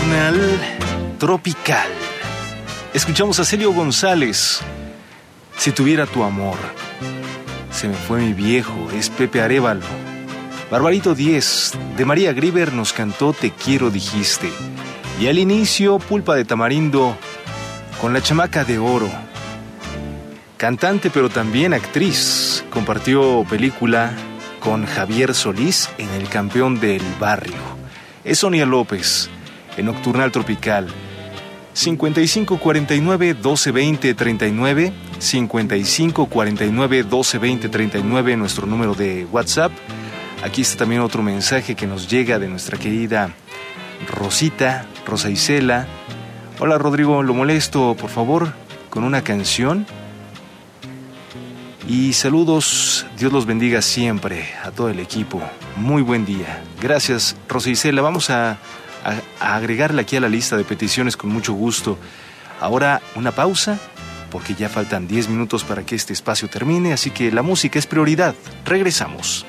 Nocturnal Tropical. Escuchamos a Celio González, Si tuviera tu amor. Se me fue mi viejo, es Pepe Arévalo. Barbarito 10, de María Grieber, nos cantó Te quiero dijiste. Y al inicio, Pulpa de Tamarindo, con La chamaca de oro. Cantante pero también actriz, compartió película con Javier Solís en El campeón del barrio. Es Sonia López, en Nocturnal Tropical. 5549-1220-39, 5549-1220-39, nuestro número de WhatsApp. Aquí está también otro mensaje que nos llega de nuestra querida Rosita, Rosa Isela. Hola Rodrigo, lo molesto, por favor, con una canción. Y saludos, Dios los bendiga siempre a todo el equipo. Muy buen día. Gracias, Rosa Isela. Vamos a agregarla aquí a la lista de peticiones con mucho gusto. Ahora una pausa, porque ya faltan 10 minutos para que este espacio termine, así que la música es prioridad. Regresamos.